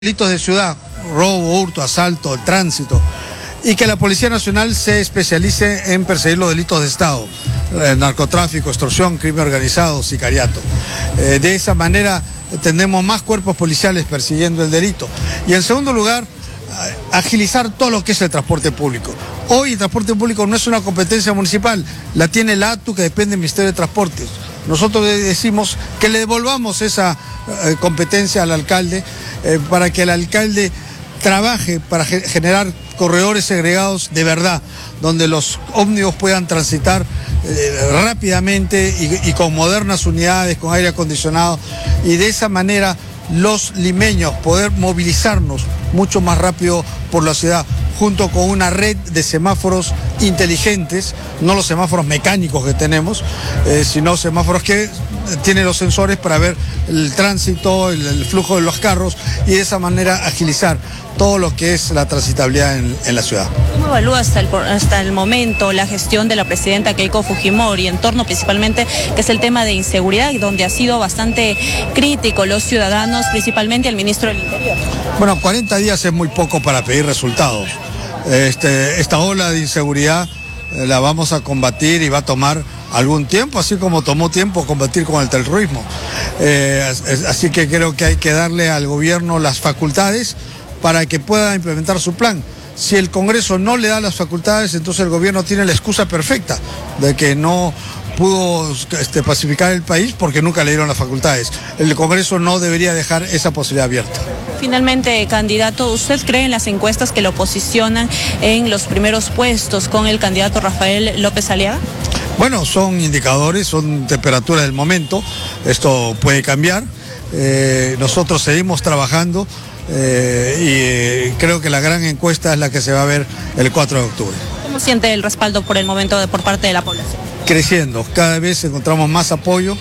Delitos de ciudad, robo, hurto, asalto, el tránsito, y que la Policía Nacional se especialice en perseguir los delitos de Estado, narcotráfico, extorsión, crimen organizado, sicariato. De esa manera tendremos más cuerpos policiales persiguiendo el delito. Y en segundo lugar, agilizar todo lo que es el transporte público. Hoy el transporte público no es una competencia municipal, la tiene la ATU, que depende del Ministerio de Transportes. Nosotros decimos que le devolvamos esa competencia al alcalde para que el alcalde trabaje para generar corredores segregados de verdad, donde los ómnibus puedan transitar rápidamente y con modernas unidades, con aire acondicionado, y de esa manera los limeños poder movilizarnos mucho más rápido por la ciudad, junto con una red de semáforos inteligentes, no los semáforos mecánicos que tenemos, sino semáforos que tienen los sensores para ver el tránsito, el flujo de los carros, y de esa manera agilizar todo lo que es la transitabilidad en la ciudad. ¿Cómo evalúa hasta el momento la gestión de la presidenta Keiko Fujimori en torno principalmente que es el tema de inseguridad, y donde ha sido bastante crítico los ciudadanos, principalmente el ministro del Interior? Bueno, 40 días es muy poco para pedir resultados. Esta ola de inseguridad la vamos a combatir y va a tomar algún tiempo, así como tomó tiempo combatir con el terrorismo. Así que creo que hay que darle al gobierno las facultades para que pueda implementar su plan. Si el Congreso no le da las facultades, entonces el gobierno tiene la excusa perfecta de que no pudo pacificar el país porque nunca le dieron las facultades. El Congreso no debería dejar esa posibilidad abierta. Finalmente, candidato, ¿usted cree en las encuestas que lo posicionan en los primeros puestos con el candidato Rafael López Aliaga? Bueno, son indicadores, son temperaturas del momento, esto puede cambiar. Nosotros seguimos trabajando y creo que la gran encuesta es la que se va a ver el 4 de octubre. ¿Cómo siente el respaldo por el momento por parte de la población? Creciendo, cada vez encontramos más apoyo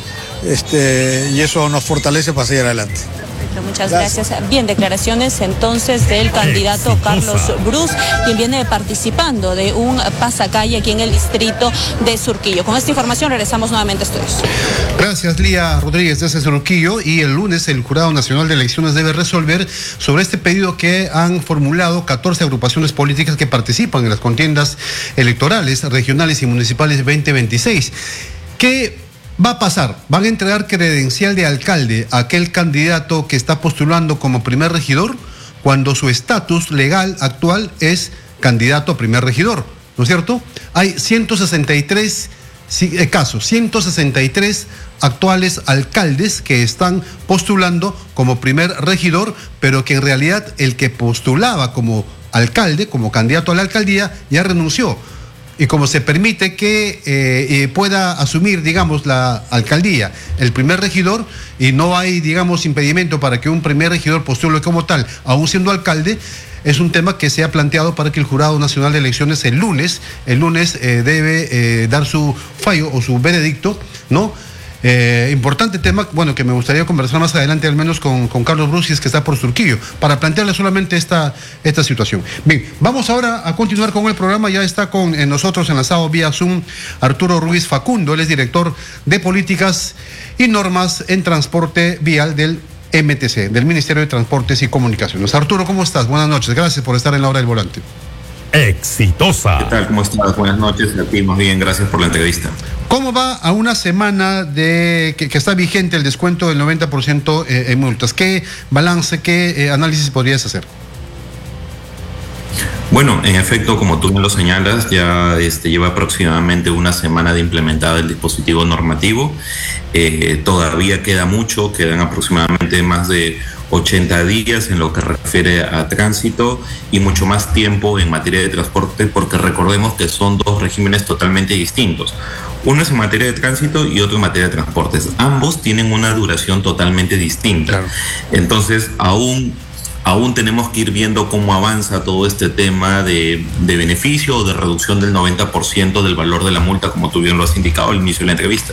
y eso nos fortalece para seguir adelante. Muchas gracias. Bien, declaraciones entonces del candidato Carlos Brus, quien viene participando de un pasacalle aquí en el distrito de Surquillo. Con esta información regresamos nuevamente a estudios. Gracias, Lía Rodríguez, desde Surquillo. Y el lunes el Jurado Nacional de Elecciones debe resolver sobre este pedido que han formulado 14 agrupaciones políticas que participan en las contiendas electorales regionales y municipales 2026. ¿Qué va a pasar? ¿Van a entregar credencial de alcalde a aquel candidato que está postulando como primer regidor cuando su estatus legal actual es candidato a primer regidor? ¿No es cierto? Hay 163 casos, 163 actuales alcaldes que están postulando como primer regidor, pero que en realidad el que postulaba como alcalde, como candidato a la alcaldía, ya renunció. Y como se permite que pueda asumir, digamos, la alcaldía, el primer regidor, y no hay, digamos, impedimento para que un primer regidor postule como tal, aún siendo alcalde, es un tema que se ha planteado para que el Jurado Nacional de Elecciones el lunes debe dar su fallo o su veredicto, ¿no? Importante tema, bueno, que me gustaría conversar más adelante, al menos con Carlos Brus, que está por Surquillo, para plantearle solamente esta situación. Bien, vamos ahora a continuar con el programa. Ya está con nosotros enlazado vía Zoom Arturo Ruiz Facundo. Él es director de Políticas y Normas en Transporte Vial del MTC, del Ministerio de Transportes y Comunicaciones. Arturo, ¿cómo estás? Buenas noches, gracias por estar en la hora del volante. Exitosa. ¿Qué tal? ¿Cómo estás? Buenas noches. Aquí más bien, gracias por la entrevista. ¿Cómo va a una semana de que está vigente el descuento del 90% en multas? ¿Qué balance, qué análisis podrías hacer? Bueno, en efecto, como tú me lo señalas, ya lleva aproximadamente una semana de implementado el dispositivo normativo. Todavía queda mucho, quedan aproximadamente más de 80 días en lo que refiere a tránsito y mucho más tiempo en materia de transporte, porque recordemos que son dos regímenes totalmente distintos. Uno es en materia de tránsito y otro en materia de transportes. Ambos tienen una duración totalmente distinta. Claro. Entonces, aún tenemos que ir viendo cómo avanza todo este tema de beneficio o de reducción del 90% del valor de la multa, como tú bien lo has indicado al inicio de la entrevista.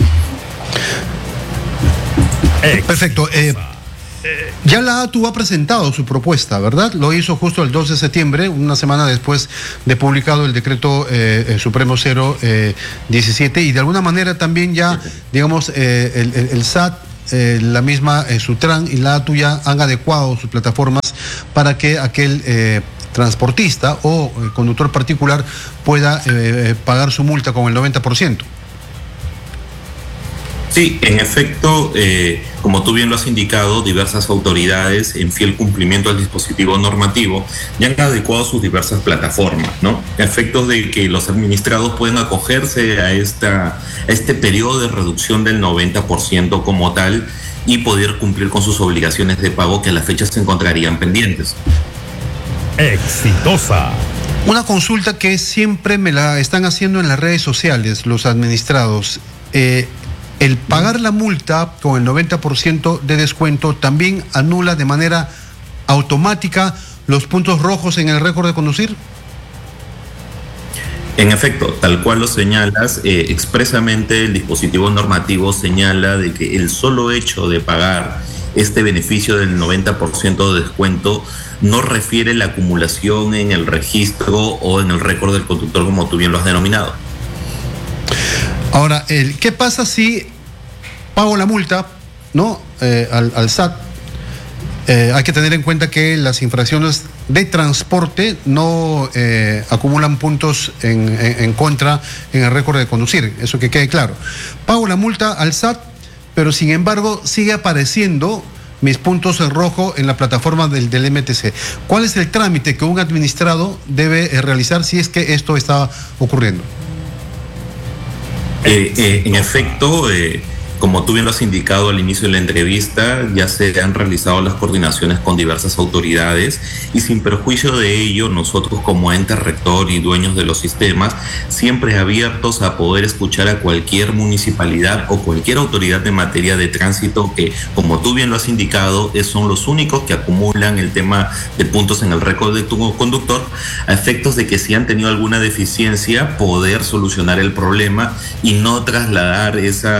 Perfecto. Ya la ATU ha presentado su propuesta, ¿verdad? Lo hizo justo el 2 de septiembre, una semana después de publicado el decreto Supremo 017, y de alguna manera también ya, digamos, el SAT la misma Sutran y la ATU ya han adecuado sus plataformas para que aquel transportista o conductor particular pueda pagar su multa con el 90%. Sí, en efecto, como tú bien lo has indicado, diversas autoridades, en fiel cumplimiento al dispositivo normativo, ya han adecuado sus diversas plataformas, ¿no? A efectos de que los administrados pueden acogerse a este periodo de reducción del 90% como tal y poder cumplir con sus obligaciones de pago que a la fecha se encontrarían pendientes. Exitosa. Una consulta que siempre me la están haciendo en las redes sociales los administrados. El pagar la multa con el 90% de descuento también anula de manera automática los puntos rojos en el récord de conducir. En efecto, tal cual lo señalas, expresamente el dispositivo normativo señala de que el solo hecho de pagar este beneficio del 90% de descuento no refiere la acumulación en el registro o en el récord del conductor, como tú bien lo has denominado. Ahora, ¿qué pasa si pago la multa, ¿no? Al SAT? Hay que tener en cuenta que las infracciones de transporte no acumulan puntos en contra en el récord de conducir, eso que quede claro. Pago la multa al SAT, pero sin embargo sigue apareciendo mis puntos en rojo en la plataforma del MTC. ¿Cuál es el trámite que un administrado debe realizar si es que esto está ocurriendo? En efecto, como tú bien lo has indicado al inicio de la entrevista, ya se han realizado las coordinaciones con diversas autoridades y sin perjuicio de ello, nosotros como ente rector y dueños de los sistemas, siempre abiertos a poder escuchar a cualquier municipalidad o cualquier autoridad en materia de tránsito que, como tú bien lo has indicado, son los únicos que acumulan el tema de puntos en el récord de tu conductor, a efectos de que si han tenido alguna deficiencia, poder solucionar el problema y no trasladar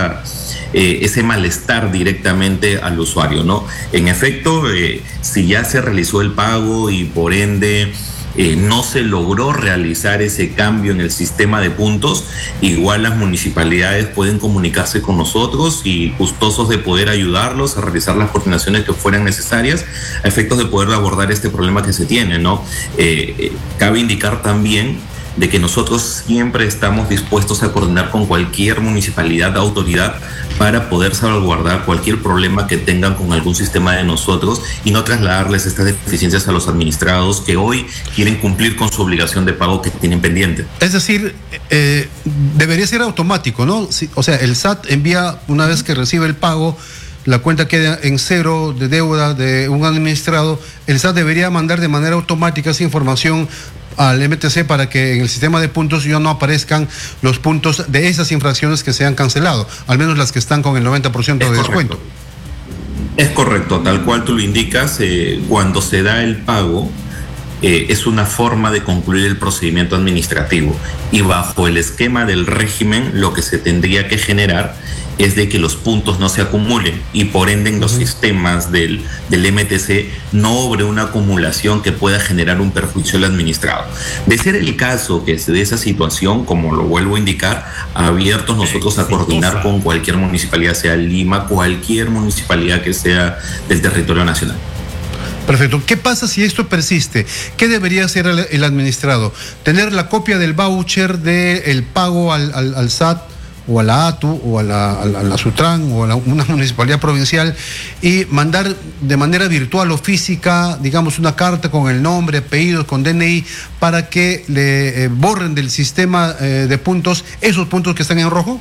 ese malestar directamente al usuario, ¿no? En efecto, si ya se realizó el pago y por ende no se logró realizar ese cambio en el sistema de puntos, igual las municipalidades pueden comunicarse con nosotros y gustosos de poder ayudarlos a realizar las coordinaciones que fueran necesarias a efectos de poder abordar este problema que se tiene, ¿no? Cabe indicar también de que nosotros siempre estamos dispuestos a coordinar con cualquier municipalidad, autoridad, para poder salvaguardar cualquier problema que tengan con algún sistema de nosotros y no trasladarles estas deficiencias a los administrados que hoy quieren cumplir con su obligación de pago que tienen pendiente. Es decir, debería ser automático, ¿no? O sea, el SAT envía, una vez que recibe el pago, la cuenta queda en cero de deuda de un administrado, el SAT debería mandar de manera automática esa información al MTC para que en el sistema de puntos ya no aparezcan los puntos de esas infracciones que se han cancelado, al menos las que están con el 90% de descuento. Es correcto, tal cual tú lo indicas, cuando se da el pago, es una forma de concluir el procedimiento administrativo y bajo el esquema del régimen lo que se tendría que generar es de que los puntos no se acumulen y por ende en los sistemas del MTC no obre una acumulación que pueda generar un perjuicio al administrado. De ser el caso que se dé esa situación, como lo vuelvo a indicar, abiertos nosotros a coordinar con cualquier municipalidad, sea Lima, cualquier municipalidad que sea del territorio nacional. Perfecto. ¿Qué pasa si esto persiste? ¿Qué debería hacer el administrado? ¿Tener la copia del voucher del pago al SAT o a la ATU o a la Sutran o a una municipalidad provincial y mandar de manera virtual o física, digamos, una carta con el nombre, apellidos, con DNI, para que le borren del sistema de puntos esos puntos que están en rojo?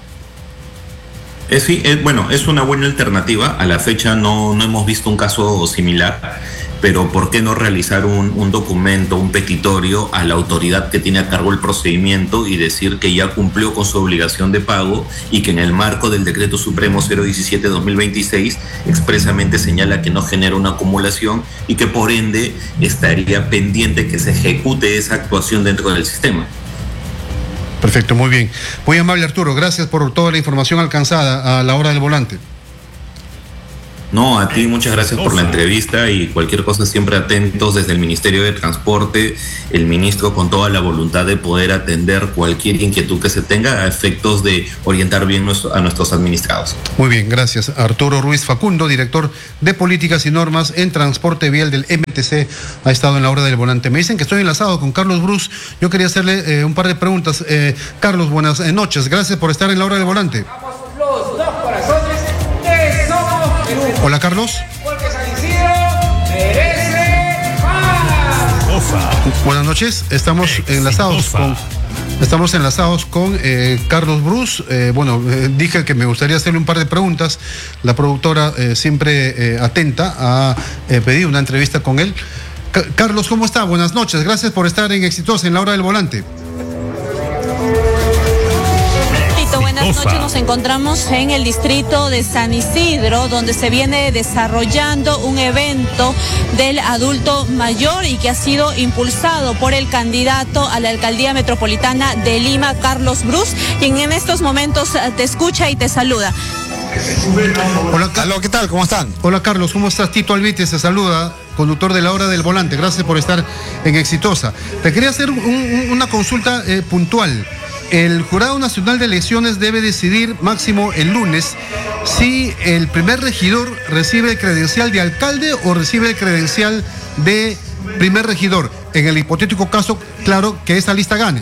Sí, bueno, es una buena alternativa. A la fecha no hemos visto un caso similar, pero ¿por qué no realizar un documento, un petitorio a la autoridad que tiene a cargo el procedimiento y decir que ya cumplió con su obligación de pago y que en el marco del Decreto Supremo 017-2026 expresamente señala que no genera una acumulación y que por ende estaría pendiente que se ejecute esa actuación dentro del sistema? Perfecto, muy bien. Muy amable, Arturo, gracias por toda la información alcanzada a la hora del volante. No, a ti muchas gracias por la entrevista y cualquier cosa siempre atentos desde el Ministerio de Transporte, el ministro con toda la voluntad de poder atender cualquier inquietud que se tenga a efectos de orientar bien a nuestros administrados. Muy bien, gracias. Arturo Ruiz Facundo, director de Políticas y Normas en Transporte Vial del MTC, ha estado en la hora del volante. Me dicen que estoy enlazado con Carlos Bruce. Yo quería hacerle un par de preguntas. Carlos, buenas noches. Gracias por estar en la hora del volante. Los dos corazones que somos Perú. Hola, Carlos. Porque San Isidro merece más. Buenas noches. Estamos enlazados con Carlos Bruce. Dije que me gustaría hacerle un par de preguntas. La productora siempre atenta a pedir una entrevista con él. Carlos, ¿cómo está? Buenas noches. Gracias por estar en Exitosa en la hora del volante. Buenas noches, nos encontramos en el distrito de San Isidro, donde se viene desarrollando un evento del adulto mayor y que ha sido impulsado por el candidato a la alcaldía metropolitana de Lima, Carlos Bruce, quien en estos momentos te escucha y te saluda. Hola, ¿qué tal? ¿Cómo están? Hola, Carlos, ¿cómo estás? Tito Alvite se saluda, conductor de la hora del volante. Gracias por estar en Exitosa. Te quería hacer una consulta puntual. El Jurado Nacional de Elecciones debe decidir máximo el lunes si el primer regidor recibe el credencial de alcalde o recibe el credencial de primer regidor, en el hipotético caso, claro, que esa lista gane.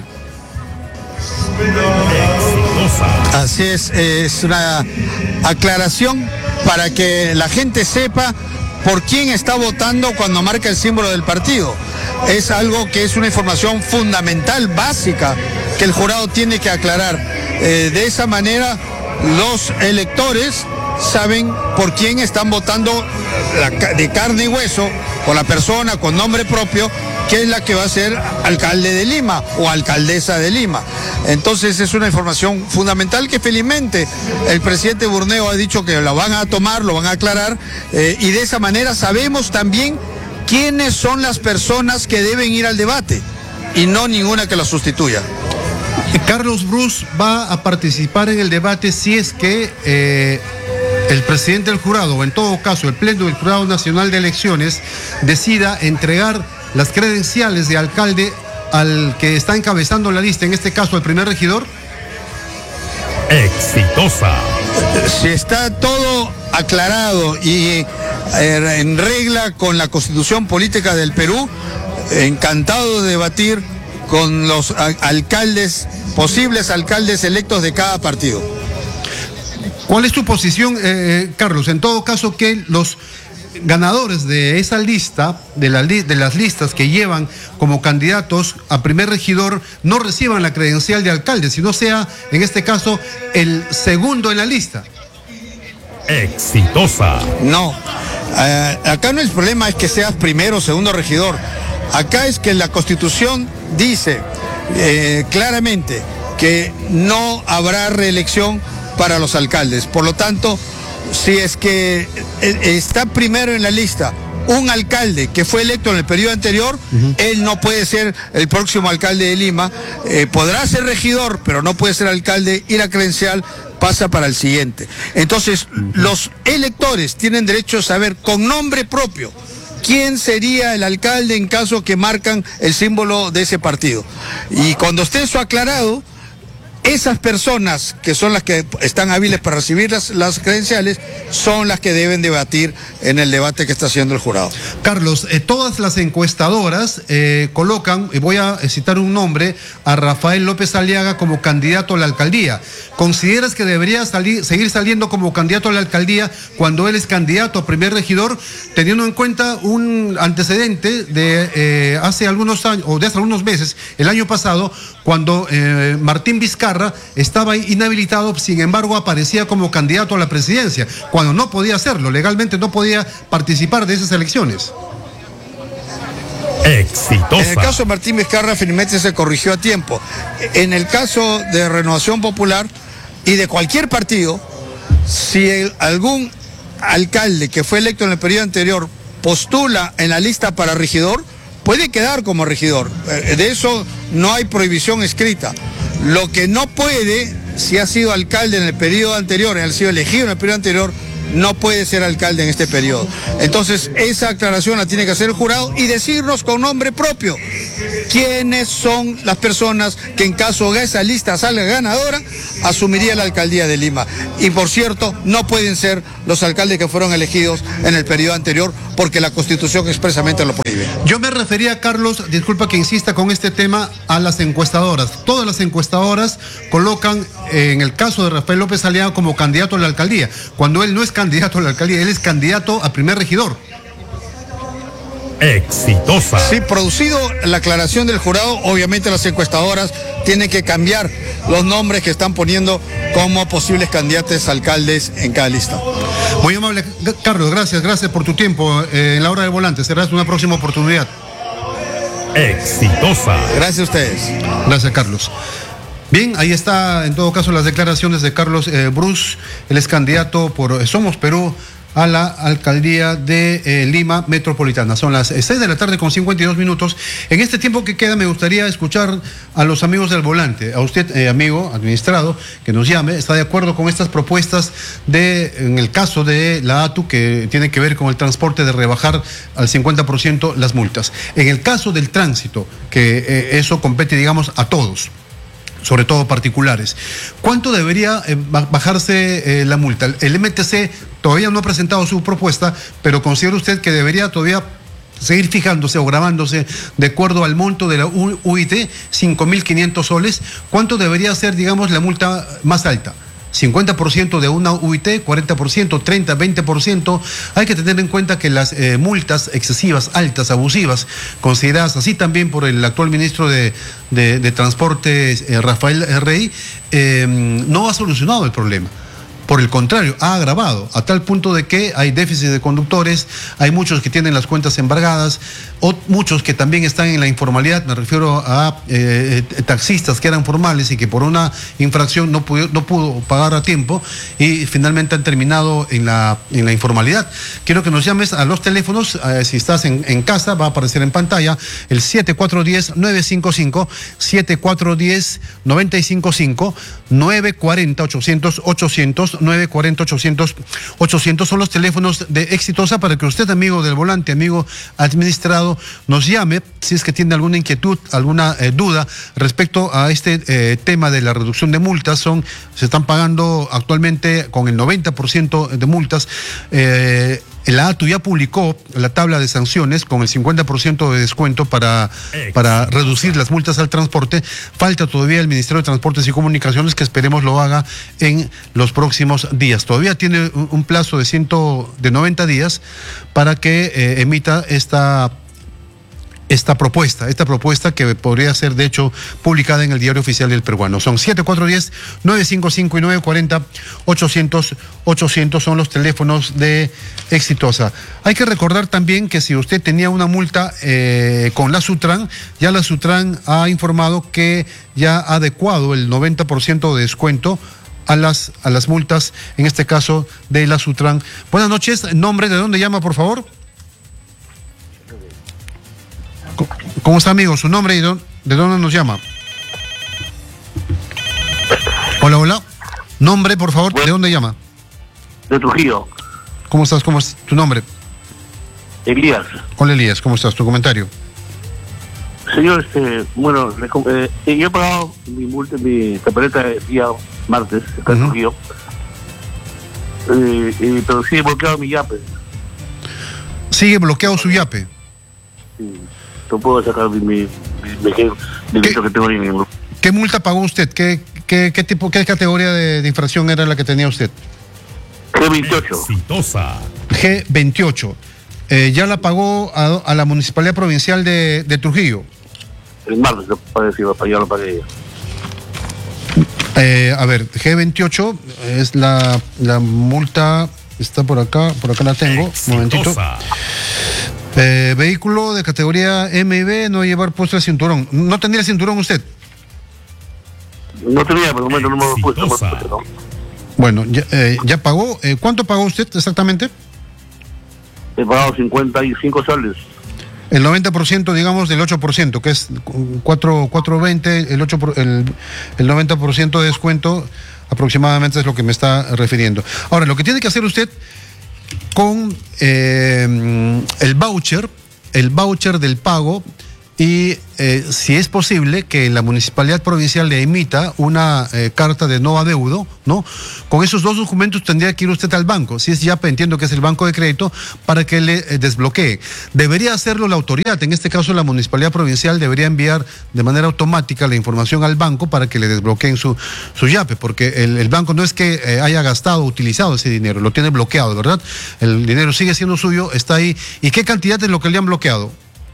Así es una aclaración para que la gente sepa por quién está votando cuando marca el símbolo del partido. Es algo que es una información fundamental, básica, que el jurado tiene que aclarar. De esa manera, los electores saben por quién están votando de carne y hueso, con la persona, con nombre propio, que es la que va a ser alcalde de Lima o alcaldesa de Lima. Entonces es una información fundamental que felizmente el presidente Burneo ha dicho que la van a tomar, lo van a aclarar, y de esa manera sabemos también quiénes son las personas que deben ir al debate y no ninguna que la sustituya. Carlos Bruce va a participar en el debate si es que el presidente del jurado, o en todo caso el Pleno del Jurado Nacional de Elecciones, decida entregar las credenciales de alcalde al que está encabezando la lista, en este caso el primer regidor. Exitosa. Si está todo aclarado y en regla con la Constitución Política del Perú, encantado de debatir con los alcaldes, posibles alcaldes electos de cada partido. ¿Cuál es tu posición, Carlos? En todo caso, que los ganadores de esa lista, de las listas que llevan como candidatos a primer regidor, no reciban la credencial de alcalde, sino sea, en este caso, el segundo en la lista. Exitosa. No, acá no el problema es que seas primero o segundo regidor. Acá es que la Constitución dice claramente que no habrá reelección para los alcaldes. Por lo tanto, si es que está primero en la lista un alcalde que fue electo en el periodo anterior, él no puede ser el próximo alcalde de Lima. Podrá ser regidor, pero no puede ser alcalde, y la credencial pasa para el siguiente. Entonces, los electores tienen derecho a saber con nombre propio quién sería el alcalde en caso que marcan el símbolo de ese partido. Y cuando esté eso aclarado, esas personas que son las que están hábiles para recibir las credenciales son las que deben debatir en el debate que está haciendo el jurado. Carlos, todas las encuestadoras colocan, y voy a citar un nombre, a Rafael López Aliaga como candidato a la alcaldía. ¿Consideras que debería seguir saliendo como candidato a la alcaldía cuando él es candidato a primer regidor, teniendo en cuenta un antecedente de hace algunos años, o de hace algunos meses, el año pasado, cuando Martín Vizcarra estaba inhabilitado, sin embargo aparecía como candidato a la presidencia, cuando no podía hacerlo, legalmente no podía participar de esas elecciones? Exitosa. En el caso de Martín Vizcarra, finalmente se corrigió a tiempo. En el caso de Renovación Popular y de cualquier partido, si algún alcalde que fue electo en el periodo anterior postula en la lista para regidor, puede quedar como regidor. De eso no hay prohibición escrita. Lo que no puede, si ha sido alcalde en el periodo anterior, ha sido elegido en el periodo anterior, no puede ser alcalde en este periodo. Entonces, esa aclaración la tiene que hacer el jurado y decirnos con nombre propio quiénes son las personas que en caso de esa lista salga ganadora, asumiría la alcaldía de Lima. Y por cierto, no pueden ser los alcaldes que fueron elegidos en el periodo anterior porque la Constitución expresamente lo prohíbe. Yo me refería, Carlos, disculpa que insista con este tema, a las encuestadoras. Todas las encuestadoras colocan, en el caso de Rafael López Aliaga, como candidato a la alcaldía, cuando él no es candidato a la alcaldía, él es candidato a primer regidor. Exitosa. Sí, producido la aclaración del jurado, obviamente las encuestadoras tienen que cambiar los nombres que están poniendo como posibles candidatos a alcaldes en cada lista. Muy amable, Carlos, gracias por tu tiempo en la hora del volante. Será una próxima oportunidad. Exitosa. Gracias a ustedes. Gracias, Carlos. Bien, ahí está en todo caso las declaraciones de Carlos Brus. Él es candidato por Somos Perú a la alcaldía de Lima Metropolitana. Son las 6 de la tarde con 52 minutos. En este tiempo que queda me gustaría escuchar a los amigos del volante. A usted, amigo administrado, que nos llame. ¿Está de acuerdo con estas propuestas en el caso de la ATU, que tiene que ver con el transporte, de rebajar al 50% las multas? En el caso del tránsito, que eso compete, digamos, a todos, sobre todo particulares, ¿cuánto debería bajarse la multa? El MTC todavía no ha presentado su propuesta, pero ¿considera usted que debería todavía seguir fijándose o grabándose de acuerdo al monto de la UIT, 5.500 soles? ¿Cuánto debería ser, digamos, la multa más alta? 50% de una UIT, 40%, 30%, 20%. Hay que tener en cuenta que las multas excesivas, altas, abusivas, consideradas así también por el actual ministro de Transportes, Rafael Rey, no ha solucionado el problema. Por el contrario, ha agravado, a tal punto de que hay déficit de conductores, hay muchos que tienen las cuentas embargadas, o muchos que también están en la informalidad. Me refiero a taxistas que eran formales y que por una infracción no pudo pagar a tiempo y finalmente han terminado en la informalidad. Quiero que nos llames a los teléfonos, si estás en casa, va a aparecer en pantalla el 7410-955, 7410-955, 940-800-800, 940-800 son los teléfonos de Exitosa para que usted, amigo del volante, amigo administrado, nos llame si es que tiene alguna inquietud, alguna duda respecto a este tema de la reducción de multas. Se están pagando actualmente con el 90% de multas. La ATU ya publicó la tabla de sanciones con el 50% de descuento para reducir las multas al transporte. Falta todavía el Ministerio de Transportes y Comunicaciones, que esperemos lo haga en los próximos días. Todavía tiene un plazo de 90 días para que emita esta propuesta que podría ser de hecho publicada en el Diario Oficial del Peruano. Son 7410-955 y 940-800 son los teléfonos de Exitosa. Hay que recordar también que si usted tenía una multa con la Sutran, ya la Sutran ha informado que ya ha adecuado el 90% de descuento a las multas, en este caso de la Sutran. Buenas noches, nombre, ¿de dónde llama, por favor? ¿Cómo está, amigo? ¿Su nombre y de dónde nos llama? Hola. Nombre, por favor, ¿de dónde llama? De Trujillo. ¿Cómo estás? ¿Cómo es tu nombre? Elías. Hola, Elías, ¿cómo estás? ¿Tu comentario? Señor, yo he pagado mi multa, mi camioneta el día martes, acá en Trujillo. Pero sigue bloqueado mi yape. ¿Sigue bloqueado su yape? Sí. No puedo sacar mi visto que tengo ahí en el grupo. ¿Qué multa pagó usted? ¿Qué categoría de infracción era la que tenía usted? G28. Exitosa. G28. ¿Ya la pagó a la Municipalidad Provincial de Trujillo? El martes ya lo pagué. A ver, G28 es la multa, está por acá la tengo. Exitosa. Un momentito. Vehículo de categoría M y B, no llevar puesto el cinturón. ¿No tendría el cinturón usted? No tenía, pero no me lo he puesto. ¿No? Bueno, ya pagó. ¿Cuánto pagó usted exactamente? He pagado 55 soles. El 90%, digamos, del 8%, que es 420, el 90% de descuento aproximadamente es lo que me está refiriendo. Ahora, lo que tiene que hacer usted con el voucher del pago, y si es posible que la Municipalidad Provincial le emita una carta de no adeudo, ¿no? Con esos dos documentos tendría que ir usted al banco, si es YAPE, entiendo que es el banco de crédito, para que le desbloquee. Debería hacerlo la autoridad, en este caso la Municipalidad Provincial debería enviar de manera automática la información al banco para que le desbloqueen su YAPE, porque el banco no es que haya gastado o utilizado ese dinero, lo tiene bloqueado, ¿verdad? El dinero sigue siendo suyo, está ahí. ¿Y qué cantidad es lo que le han bloqueado?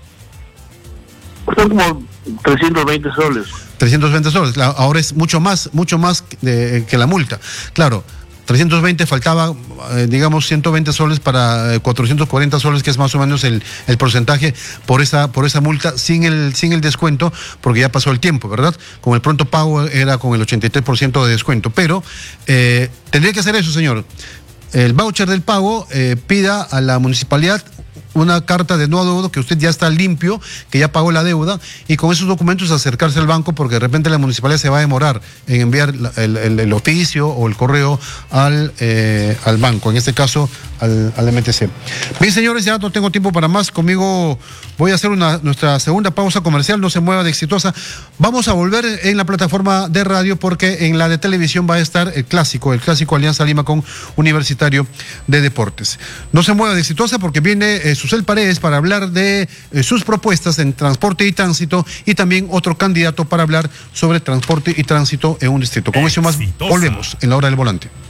Son como 320 soles. 320 soles, ahora es mucho más que la multa. Claro, 320 faltaba, digamos, 120 soles para 440 soles, que es más o menos el porcentaje por esa multa, sin el descuento, porque ya pasó el tiempo, ¿verdad? Con el pronto pago era con el 83% de descuento, pero tendría que hacer eso, señor. El voucher del pago, pida a la municipalidad una carta de no adeudo, que usted ya está limpio, que ya pagó la deuda, y con esos documentos acercarse al banco, porque de repente la municipalidad se va a demorar en enviar el oficio o el correo al banco, en este caso al MTC. Bien, señores, ya no tengo tiempo para más. Conmigo voy a hacer nuestra segunda pausa comercial. No se mueva de Exitosa. Vamos a volver en la plataforma de radio, porque en la de televisión va a estar el clásico Alianza Lima con Universitario de Deportes. No se mueva de Exitosa, porque viene Susel Paredes para hablar de sus propuestas en transporte y tránsito, y también otro candidato para hablar sobre transporte y tránsito en un distrito. Con eso más volvemos en la hora del volante.